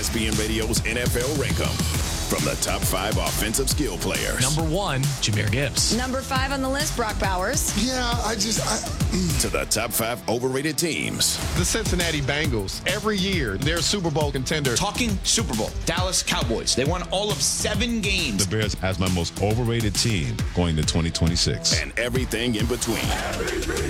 ESPN Radio's NFL Rankum. From the top 5 offensive skill players. Number 1, Jahmyr Gibbs. Number 5 on the list, Brock Bowers. Yeah, To the top 5 overrated teams. The Cincinnati Bengals. Every year, they're a Super Bowl contender. Talking Super Bowl. Dallas Cowboys. They won all of 7 games. The Bears as my most overrated team going to 2026. And everything in between.